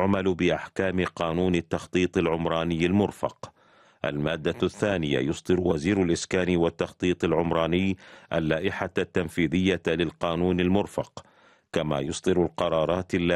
يعمل بأحكام قانون التخطيط العمراني المرفق. المادة الثانية: يصدر وزير الإسكان والتخطيط العمراني اللائحة التنفيذية للقانون المرفق، كما يصدر القرارات